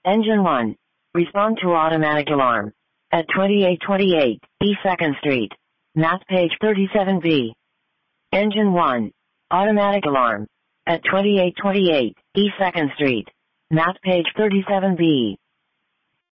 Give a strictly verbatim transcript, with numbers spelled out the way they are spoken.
Engine one. Respond to automatic alarm. At twenty-eight twenty-eight E second Street. Math page thirty-seven B. Engine one. Automatic alarm. At twenty-eight twenty-eight E second Street. Math page thirty-seven B.